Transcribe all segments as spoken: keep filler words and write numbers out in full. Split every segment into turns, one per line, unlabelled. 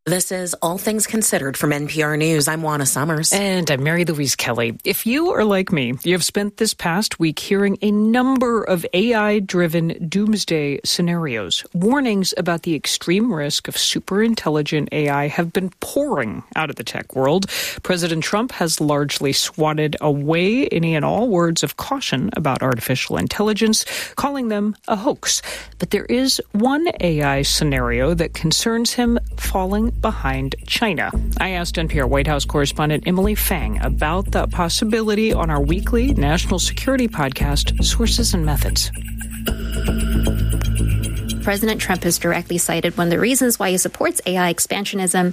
This is All Things Considered from N P R News. I'm Juana Summers.
And I'm Mary Louise Kelly. If you are like me, you have spent this past week hearing a number of A I-driven doomsday scenarios. Warnings about the extreme risk of superintelligent A I have been pouring out of the tech world. President Trump has largely swatted away any and all words of caution about artificial intelligence, calling them a hoax. But there is one A I scenario that concerns him falling behind China. I asked N P R White House correspondent Emily Fang about that possibility on our weekly national security podcast, Sources and Methods.
President Trump has directly cited one of the reasons why he supports A I expansionism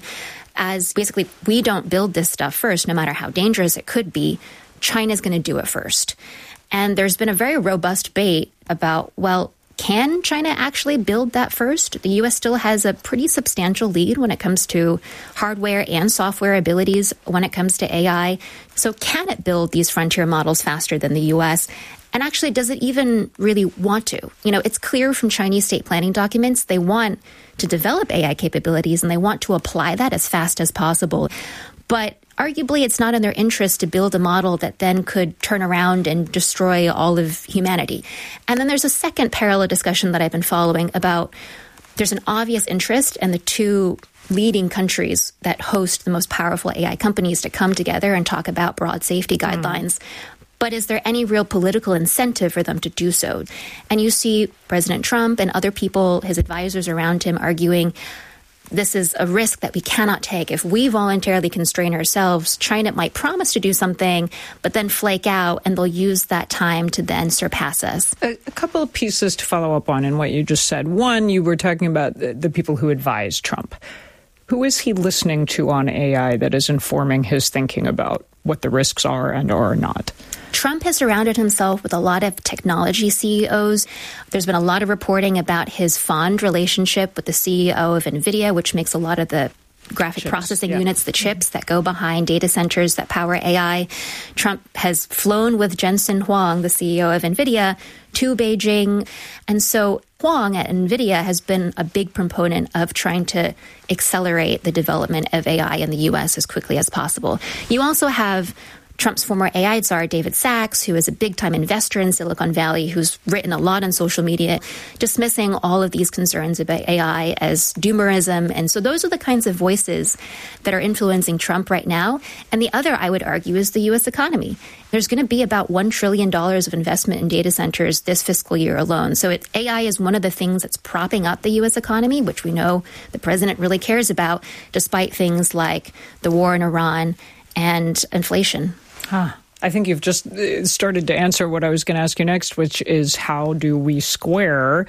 as basically, we don't build this stuff first, no matter how dangerous it could be. China's going to do it first. And there's been a very robust debate about, well, can China actually build that first? The U S still has a pretty substantial lead when it comes to hardware and software abilities when it comes to A I. So can it build these frontier models faster than the U S? And actually, does it even really want to? You know, it's clear from Chinese state planning documents, they want to develop A I capabilities and they want to apply that as fast as possible. But arguably, it's not in their interest to build a model that then could turn around and destroy all of humanity. And then there's a second parallel discussion that I've been following about there's an obvious interest in the two leading countries that host the most powerful A I companies to come together and talk about broad safety guidelines. Mm. But is there any real political incentive for them to do so? And you see President Trump and other people, his advisors around him, arguing this is a risk that we cannot take. If we voluntarily constrain ourselves, China might promise to do something, but then flake out, and they'll use that time to then surpass us.
A, a couple of pieces to follow up on in what you just said. One, you were talking about the, the people who advise Trump. Who is he listening to on A I that is informing his thinking about what the risks are and or not?
Trump has surrounded himself with a lot of technology C E Os. There's been a lot of reporting about his fond relationship with the C E O of NVIDIA, which makes a lot of the graphic chips, processing yeah. units, the chips that go behind data centers that power A I. Trump has flown with Jensen Huang, the C E O of NVIDIA, to Beijing. And so Huang at NVIDIA has been a big proponent of trying to accelerate the development of A I in the U S as quickly as possible. You also have Trump's former A I czar, David Sachs, who is a big-time investor in Silicon Valley, who's written a lot on social media, dismissing all of these concerns about A I as doomerism. And so those are the kinds of voices that are influencing Trump right now. And the other, I would argue, is the U S economy. There's going to be about one trillion dollars of investment in data centers this fiscal year alone. So it, A I is one of the things that's propping up the U S economy, which we know the president really cares about, despite things like the war in Iran and inflation.
Huh. I think you've just started to answer what I was going to ask you next, which is how do we square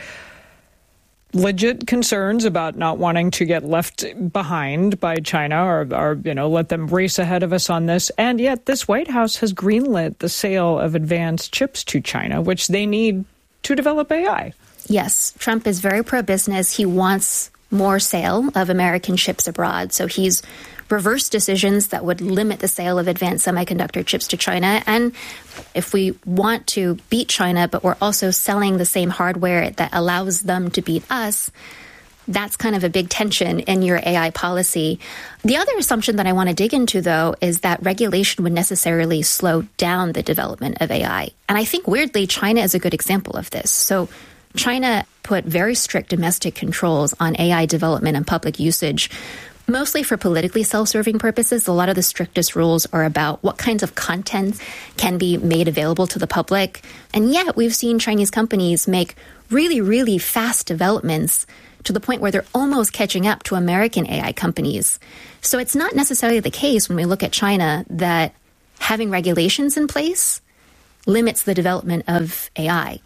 legit concerns about not wanting to get left behind by China or, or, you know, let them race ahead of us on this. And yet this White House has greenlit the sale of advanced chips to China, which they need to develop A I.
Yes, Trump is very pro-business. He wants more sale of American chips abroad. So he's reversed decisions that would limit the sale of advanced semiconductor chips to China. And if we want to beat China, but we're also selling the same hardware that allows them to beat us, that's kind of a big tension in your A I policy. The other assumption that I want to dig into, though, is that regulation would necessarily slow down the development of A I. And I think, weirdly, China is a good example of this. So China put very strict domestic controls on A I development and public usage, mostly for politically self-serving purposes. A lot of the strictest rules are about what kinds of content can be made available to the public. And yet we've seen Chinese companies make really, really fast developments to the point where they're almost catching up to American A I companies. So it's not necessarily the case when we look at China that having regulations in place limits the development of A I.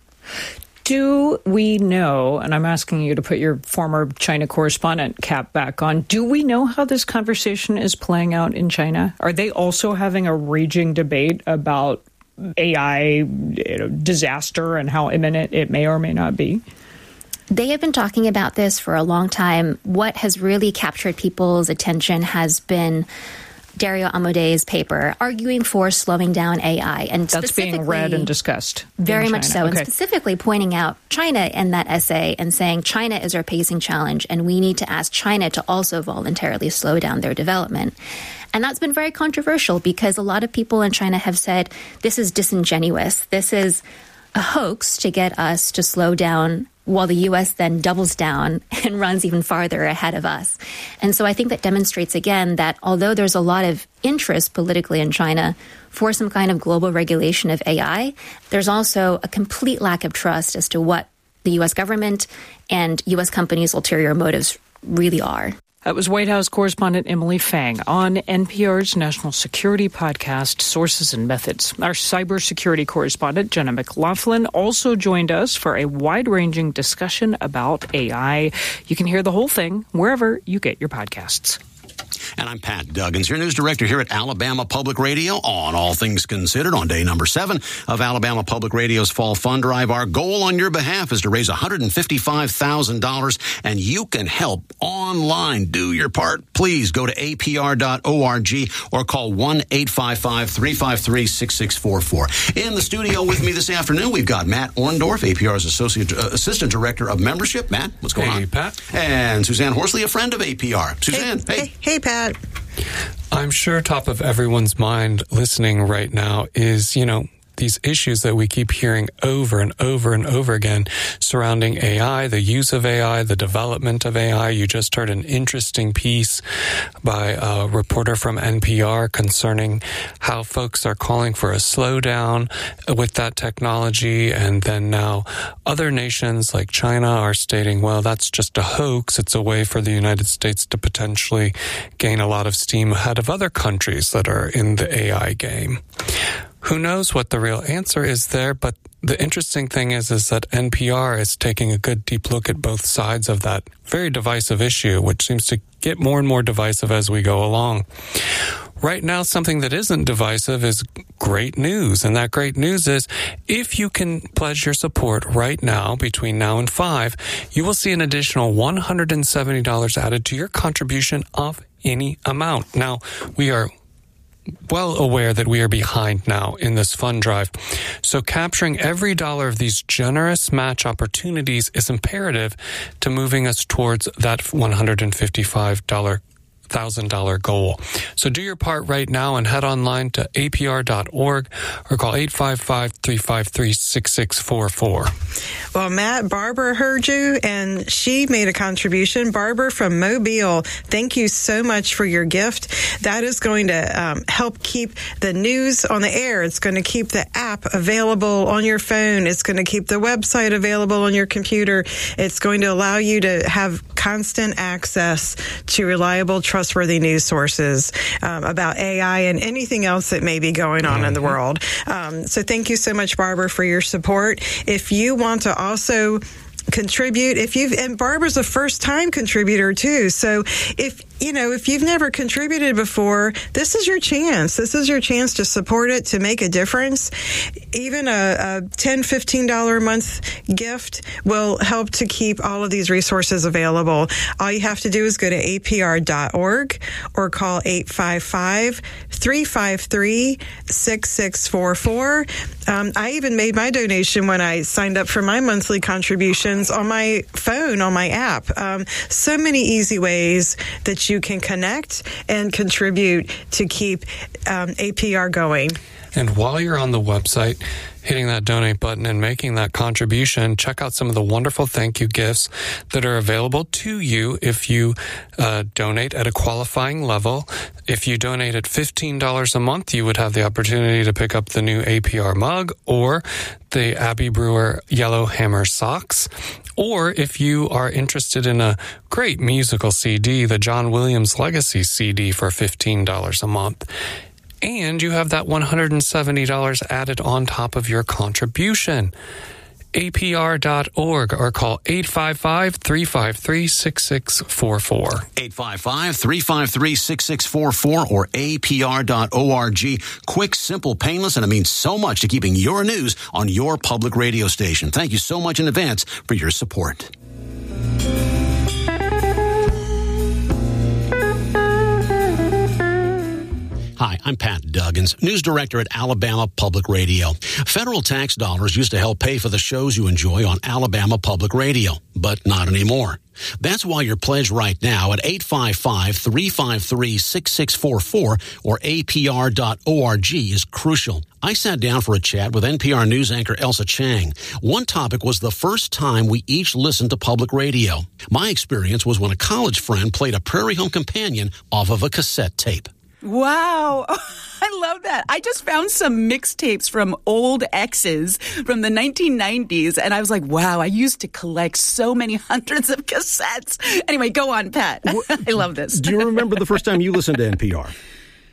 Do we know, and I'm asking you to put your former China correspondent cap back on, do we know how this conversation is playing out in China? Are they also having a raging debate about A I, you know, disaster and how imminent it may or may not be?
They have been talking about this for a long time. What has really captured people's attention has been Dario Amodei's paper arguing for slowing down A I. And
that's being read and discussed.
Very much so.
Okay.
And specifically pointing out China in that essay and saying China is our pacing challenge, and we need to ask China to also voluntarily slow down their development. And that's been very controversial because a lot of people in China have said this is disingenuous. This is a hoax to get us to slow down, while the U S then doubles down and runs even farther ahead of us. And so I think that demonstrates again that although there's a lot of interest politically in China for some kind of global regulation of A I, there's also a complete lack of trust as to what the U S government and U S companies' ulterior motives really are.
That was White House correspondent Emily Fang on N P R's national security podcast, Sources and Methods. Our cybersecurity correspondent, Jenna McLaughlin, also joined us for a wide-ranging discussion about A I. You can hear the whole thing wherever you get your podcasts.
And I'm Pat Duggins, your news director here at Alabama Public Radio on All Things Considered on day number seven of Alabama Public Radio's Fall Fund Drive. Our goal on your behalf is to raise one hundred fifty-five thousand dollars, and you can help online. Do your part. Please go to A P R dot org or call one eight five five, three five three, six six four four. In the studio with me this afternoon, we've got Matt Orndorff, A P R's Associate uh, Assistant Director of Membership. Matt, what's going
hey,
on?
Hey, Pat.
And Suzanne Horsley, a friend of A P R. Suzanne,
hey.
Hey,
hey, hey Pat.
I'm sure top of everyone's mind listening right now is, you know, these issues that we keep hearing over and over and over again surrounding A I, the use of A I, the development of A I. You just heard an interesting piece by a reporter from N P R concerning how folks are calling for a slowdown with that technology. And then now other nations like China are stating, well, that's just a hoax. It's a way for the United States to potentially gain a lot of steam ahead of other countries that are in the A I game. Who knows what the real answer is there, but the interesting thing is, is that N P R is taking a good deep look at both sides of that very divisive issue, which seems to get more and more divisive as we go along. Right now, something that isn't divisive is great news. And that great news is if you can pledge your support right now, between now and five, you will see an additional one hundred seventy dollars added to your contribution of any amount. Now, we are well aware that we are behind now in this fund drive. So capturing every dollar of these generous match opportunities is imperative to moving us towards that one hundred fifty-five thousand dollars goal. So do your part right now and head online to A P R dot org or call eight five five, three five three, six six four four.
Well, Matt, Barbara heard you, and she made a contribution. Barbara from Mobile, thank you so much for your gift. That is going to um, help keep the news on the air. It's going to keep the app available on your phone. It's going to keep the website available on your computer. It's going to allow you to have constant access to reliable, trustworthy news sources um, about A I and anything else that may be going on mm-hmm. in the world. Um, so thank you so much, Barbara, for your support. If you want to also contribute, if you've, and Barbara's a first time contributor too. So if, you know, if you've never contributed before, this is your chance. This is your chance to support it, to make a difference. Even a, a ten dollars, fifteen dollars a month gift will help to keep all of these resources available. All you have to do is go to A P R dot org or call eight five five, three five three, six six four four. Um, I even made my donation when I signed up for my monthly contributions on my phone, on my app. Um, so many easy ways that you can connect and contribute to keep um, A P R going.
And while you're on the website, hitting that donate button and making that contribution, check out some of the wonderful thank you gifts that are available to you if you uh, donate at a qualifying level. If you donate at fifteen dollars a month, you would have the opportunity to pick up the new A P R mug or the Abbey Brewer Yellow Hammer socks. Or if you are interested in a great musical C D, the John Williams Legacy C D for fifteen dollars a month. And you have that one hundred seventy dollars added on top of your contribution. A P R dot org or call eight five five, three five three, six six four four.
eight five five, three five three, six six four four or A P R dot org. Quick, simple, painless, and it means so much to keeping your news on your public radio station. Thank you so much in advance for your support. Hi, I'm Pat Duggins, news director at Alabama Public Radio. Federal tax dollars used to help pay for the shows you enjoy on Alabama Public Radio, but not anymore. That's why your pledge right now at eight five five, three five three, six six four four or A P R dot org is crucial. I sat down for a chat with N P R News anchor Elsa Chang. One topic was the first time we each listened to public radio. My experience was when a college friend played a Prairie Home Companion off of a cassette tape.
Wow. I love that. I just found some mixtapes from old exes from the nineteen nineties, and I was like, wow, I used to collect so many hundreds of cassettes. Anyway, go on, Pat. I love this.
Do you remember the first time you listened to N P R?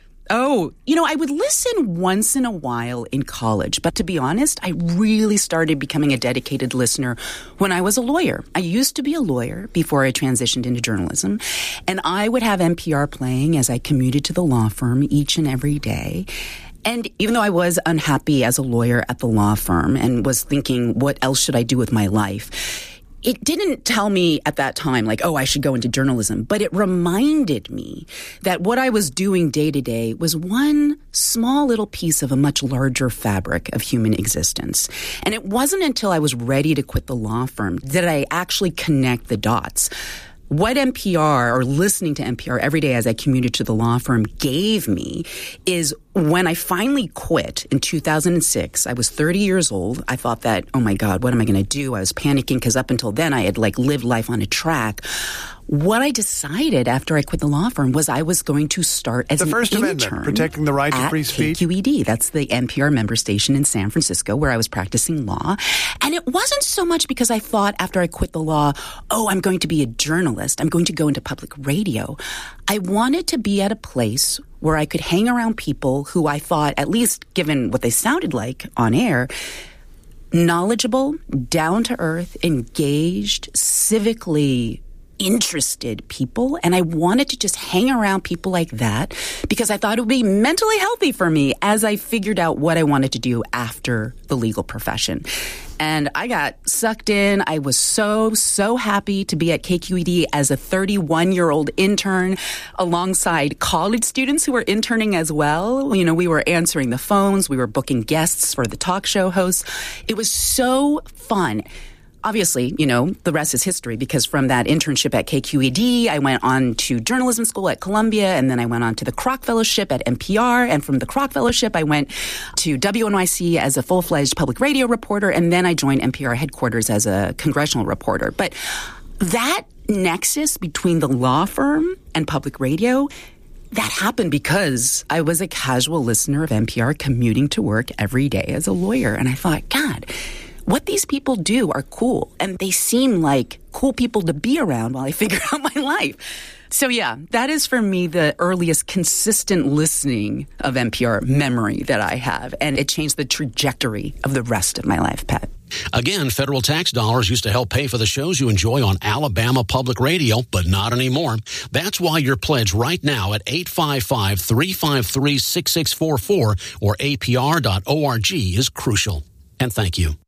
Oh, you know, I would listen once in a while in college, but to be honest, I really started becoming a dedicated listener when I was a lawyer. I used to be a lawyer before I transitioned into journalism, and I would have N P R playing as I commuted to the law firm each and every day. And even though I was unhappy as a lawyer at the law firm and was thinking, what else should I do with my life? It didn't tell me at that time, like, oh, I should go into journalism, but it reminded me that what I was doing day to day was one small little piece of a much larger fabric of human existence. And it wasn't until I was ready to quit the law firm that I actually connect the dots. What N P R, or listening to N P R every day as I commuted to the law firm, gave me is when I finally quit in two thousand six, I was thirty years old. I thought that, oh my God, what am I going to do? I was panicking because up until then I had like lived life on a track. What I decided after I quit the law firm was I was going to start as
the
an
First
intern
Amendment, protecting the right to free speech.
K Q E D. That's the N P R member station in San Francisco where I was practicing law. And it wasn't so much because I thought after I quit the law, oh, I'm going to be a journalist. I'm going to go into public radio. I wanted to be at a place where I could hang around people who I thought, at least given what they sounded like on air, knowledgeable, down to earth, engaged, civically interested people. And I wanted to just hang around people like that because I thought it would be mentally healthy for me as I figured out what I wanted to do after the legal profession. And I got sucked in. I was so, so happy to be at K Q E D as a thirty-one-year-old intern alongside college students who were interning as well. You know, we were answering the phones. We were booking guests for the talk show hosts. It was so fun. Obviously, you know, the rest is history because from that internship at K Q E D, I went on to journalism school at Columbia, and then I went on to the Kroc Fellowship at N P R. And from the Kroc Fellowship, I went to W N Y C as a full-fledged public radio reporter, and then I joined N P R headquarters as a congressional reporter. But that nexus between the law firm and public radio, that happened because I was a casual listener of N P R commuting to work every day as a lawyer. And I thought, God, what these people do are cool, and they seem like cool people to be around while I figure out my life. So yeah, that is for me the earliest consistent listening of N P R memory that I have, and it changed the trajectory of the rest of my life, Pat.
Again, federal tax dollars used to help pay for the shows you enjoy on Alabama Public Radio, but not anymore. That's why your pledge right now at eight five five, three five three, six six four four or A P R dot org is crucial. And thank you.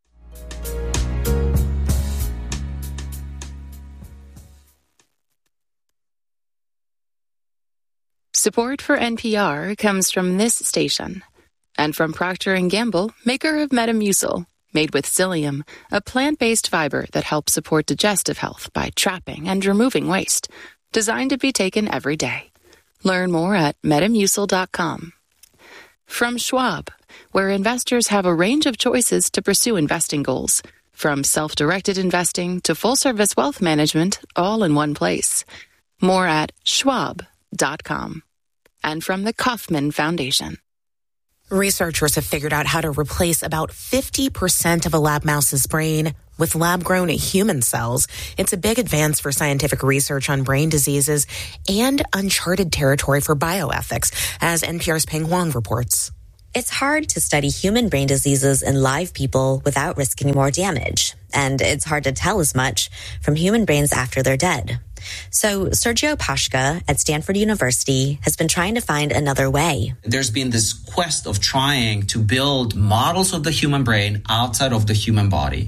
Support for N P R comes from this station and from Procter and Gamble, maker of Metamucil, made with psyllium, a plant-based fiber that helps support digestive health by trapping and removing waste, designed to be taken every day. Learn more at metamucil dot com. From Schwab, where investors have a range of choices to pursue investing goals, from self-directed investing to full-service wealth management, all in one place. More at schwab dot com. And from the Kauffman Foundation.
Researchers have figured out how to replace about fifty percent of a lab mouse's brain with lab-grown human cells. It's a big advance for scientific research on brain diseases and uncharted territory for bioethics, as N P R's Peng Huang reports.
It's hard to study human brain diseases in live people without risking more damage. And it's hard to tell as much from human brains after they're dead. So Sergio Pashka at Stanford University has been trying to find another way.
There's been this quest of trying to build models of the human brain outside of the human body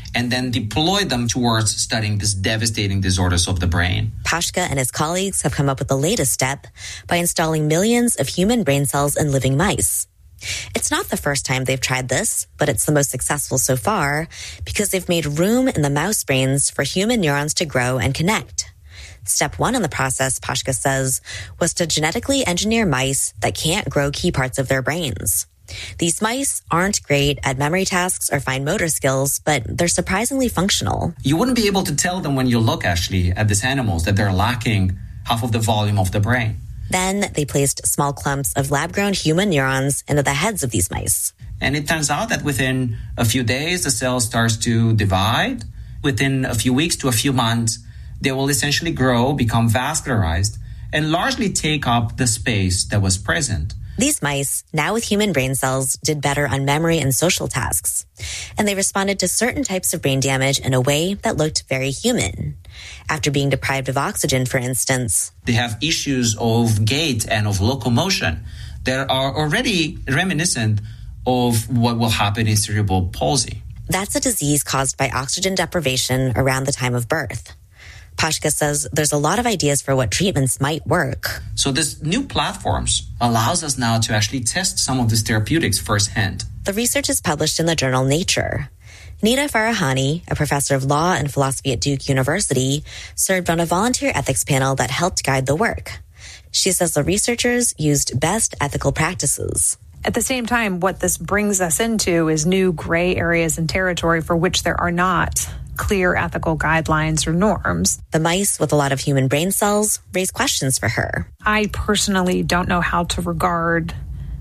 and then deploy them towards studying these devastating disorders of the brain.
Pashka and his colleagues have come up with the latest step by installing millions of human brain cells in living mice. It's not the first time they've tried this, but it's the most successful so far because they've made room in the mouse brains for human neurons to grow and connect. Step one in the process, Pashka says, was to genetically engineer mice that can't grow key parts of their brains. These mice aren't great at memory tasks or fine motor skills, but they're surprisingly functional.
You wouldn't be able to tell them when you look actually at these animals that they're lacking half of the volume of the brain.
Then they placed small clumps of lab-grown human neurons into the heads of these mice.
And it turns out that within a few days, the cell starts to divide. Within a few weeks to a few months, they will essentially grow, become vascularized, and largely take up the space that was present.
These mice, now with human brain cells, did better on memory and social tasks. And they responded to certain types of brain damage in a way that looked very human. After being deprived of oxygen, for instance.
They have issues of gait and of locomotion that are already reminiscent of what will happen in cerebral palsy.
That's a disease caused by oxygen deprivation around the time of birth. Pashka says there's a lot of ideas for what treatments might work.
So this new platforms allows us now to actually test some of these therapeutics firsthand.
The research is published in the journal Nature. Nita Farahani, a professor of law and philosophy at Duke University, served on a volunteer ethics panel that helped guide the work. She says the researchers used best ethical practices.
At the same time, what this brings us into is new gray areas and territory for which there are not clear ethical guidelines or norms.
The mice with a lot of human brain cells raise questions for her.
I personally don't know how to regard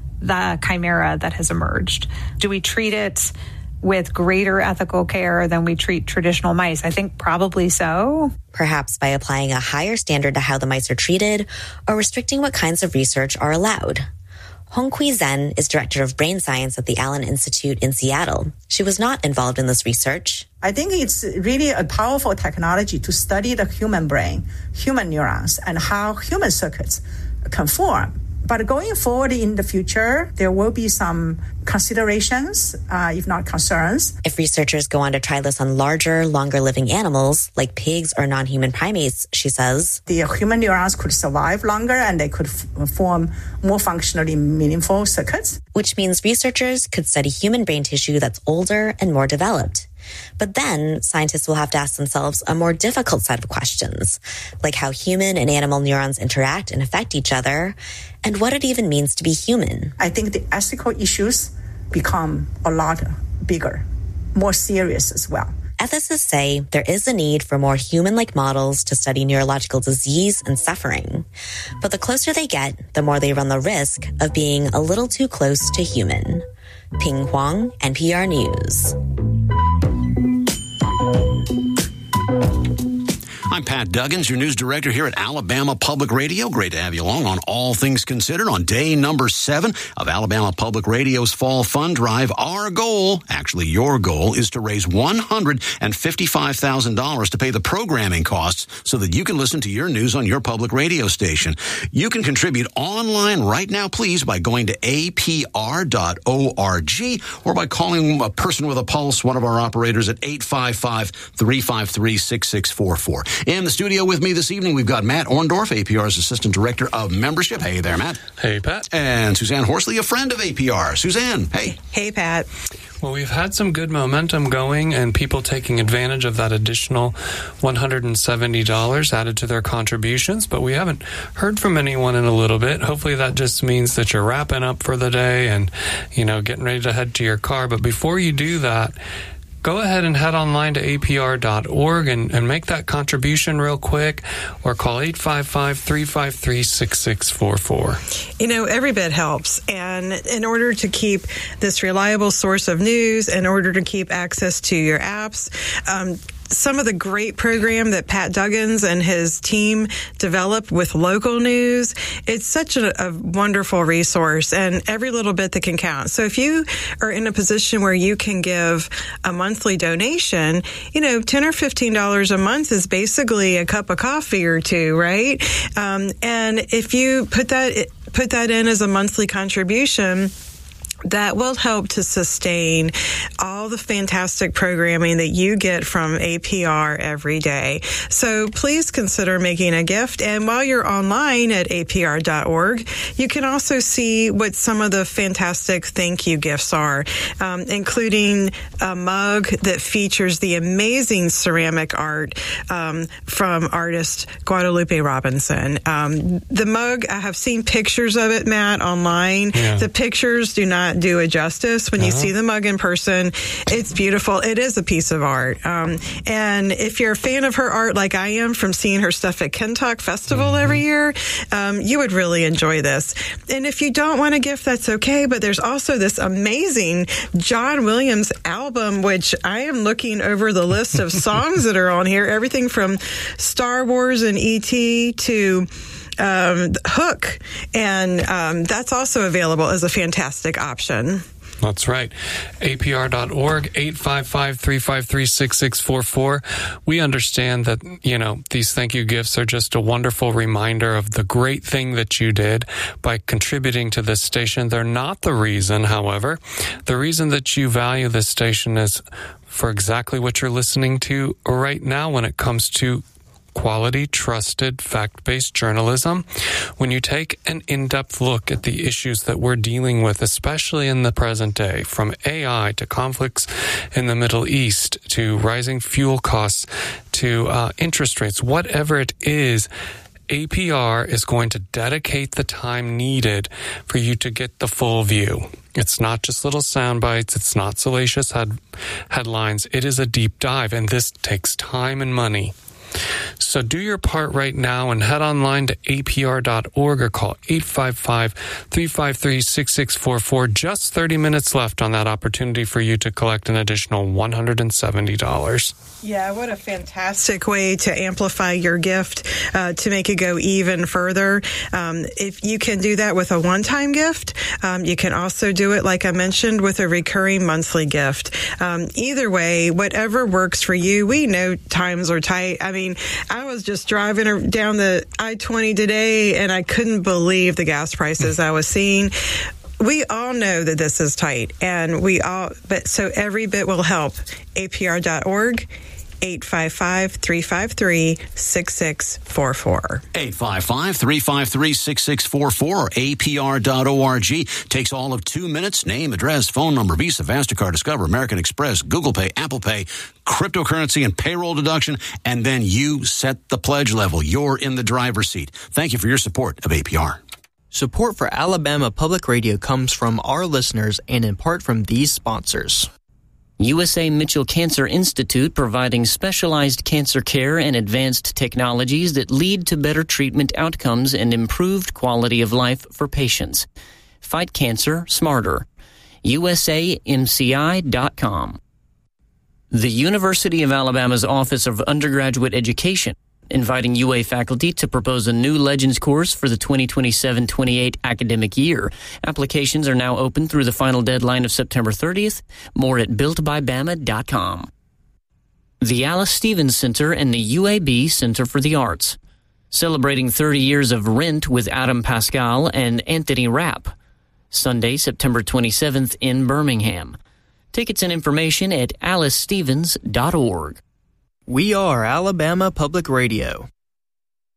the chimera that has emerged. Do we treat it with greater ethical care than we treat traditional mice? I think probably so.
Perhaps by applying a higher standard to how the mice are treated or restricting what kinds of research are allowed. Hongqi Zhen is director of brain science at the Allen Institute in Seattle. She was not involved in this research.
I think it's really a powerful technology to study the human brain, human neurons, and how human circuits can form. But going forward in the future, there will be some considerations, uh, if not concerns.
If researchers go on to try this on larger, longer-living animals, like pigs or non-human primates, she says,
the human neurons could survive longer and they could f- form more functionally meaningful circuits.
Which means researchers could study human brain tissue that's older and more developed. But then scientists will have to ask themselves a more difficult set of questions, like how human and animal neurons interact and affect each other, and what it even means to be human.
I think the ethical issues become a lot bigger, more serious as well.
Ethicists say there is a need for more human-like models to study neurological disease and suffering. But the closer they get, the more they run the risk of being a little too close to human. Ping Huang, N P R News.
I'm Pat Duggins, your news director here at Alabama Public Radio. Great to have you along on All Things Considered on day number seven of Alabama Public Radio's Fall Fund Drive. Our goal, actually your goal, is to raise one hundred fifty-five thousand dollars to pay the programming costs so that you can listen to your news on your public radio station. You can contribute online right now, please, by going to A P R dot org or by calling a person with a pulse, one of our operators at eight five five, three five three, six six four four. In the studio with me this evening, we've got Matt Orndorff, A P R's Assistant Director of Membership. Hey there, Matt.
Hey, Pat.
And Suzanne Horsley, a friend of A P R. Suzanne, hey.
Hey, Pat.
Well, we've had some good momentum going and people taking advantage of that additional one hundred seventy dollars added to their contributions, but we haven't heard from anyone in a little bit. Hopefully that just means that you're wrapping up for the day and, you know, getting ready to head to your car. But before you do that, go ahead and head online to A P R dot org and, and make that contribution real quick, or call eight five five, three five three, six six four four.
You know, every bit helps. And in order to keep this reliable source of news, in order to keep access to your apps, um, some of the great program that Pat Duggins and his team developed with local news, it's such a, a wonderful resource, and every little bit that can count. So if you are in a position where you can give a monthly donation, you know, ten or fifteen dollars a month is basically a cup of coffee or two, right? Um, and if you put that, put that in as a monthly contribution, that will help to sustain all the fantastic programming that you get from A P R every day. So please consider making a gift. And while you're online at A P R dot org, you can also see what some of the fantastic thank you gifts are, um, including a mug that features the amazing ceramic art um, from artist Guadalupe Robinson. Um, the mug, I have seen pictures of it, Matt, online. Yeah. The pictures do not do it justice. When you uh-huh. see the mug in person, it's beautiful. It is a piece of art. Um, and if you're a fan of her art like I am from seeing her stuff at Kentuck Festival mm-hmm. every year, um, you would really enjoy this. And if you don't want a gift, that's okay. But there's also this amazing John Williams album, which I am looking over the list of songs that are on here. Everything from Star Wars and E T to Um, Hook, and um, that's also available as a fantastic option.
That's right. A P R dot org, eight five five, three five three, six six four four. We understand that, you know, these thank you gifts are just a wonderful reminder of the great thing that you did by contributing to this station. They're not the reason, however. The reason that you value this station is for exactly what you're listening to right now when it comes to quality, trusted, fact-based journalism. When you take an in-depth look at the issues that we're dealing with, especially in the present day, from A I to conflicts in the Middle East to rising fuel costs to uh, interest rates, whatever it is, A P R is going to dedicate the time needed for you to get the full view. It's not just little sound bites. It's not salacious head- headlines. It is a deep dive, and this takes time and money. So do your part right now and head online to A P R dot org or call eight five five, three five three, six six four four. Just thirty minutes left on that opportunity for you to collect an additional one hundred seventy dollars.
Yeah, what a fantastic way to amplify your gift, uh, to make it go even further. Um, if you can do that with a one-time gift, um, you can also do it, like I mentioned, with a recurring monthly gift. Um, either way, whatever works for you. We know times are tight. I mean, I was just driving down the I twenty today, and I couldn't believe the gas prices I was seeing. We all know that this is tight, and we all, but so every bit will help. A P R dot org, eight five five, three five three, six six four four.
eight five five, three five three, six six four four. A P R dot org. Takes all of two minutes. Name, address, phone number, Visa, MasterCard, Discover, American Express, Google Pay, Apple Pay, cryptocurrency, and payroll deduction. And then you set the pledge level. You're in the driver's seat. Thank you for your support of A P R.
Support for Alabama Public Radio comes from our listeners and in part from these sponsors.
U S A Mitchell Cancer Institute, providing specialized cancer care and advanced technologies that lead to better treatment outcomes and improved quality of life for patients. Fight cancer smarter. U S A M C I dot com. The University of Alabama's Office of Undergraduate Education, inviting U A faculty to propose a new Legends course for the twenty twenty-seven twenty-eight academic year. Applications are now open through the final deadline of September thirtieth. More at built by bama dot com. The Alice Stevens Center and the U A B Center for the Arts, celebrating thirty years of Rent with Adam Pascal and Anthony Rapp. Sunday, September twenty-seventh in Birmingham. Tickets and information at alice stevens dot org.
We are Alabama Public Radio.